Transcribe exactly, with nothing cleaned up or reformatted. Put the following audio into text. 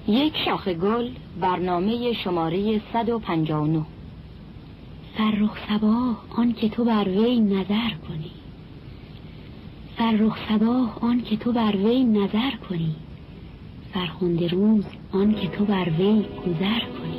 یک شاخه گل، برنامه شماره صد و پنجاه و نه. فرخ صباح آن که تو بر وی نظر کنی، فرخ صباح آن که تو بر وی نظر کنی، فرخنده روز آن که تو بر وی گذر کنی.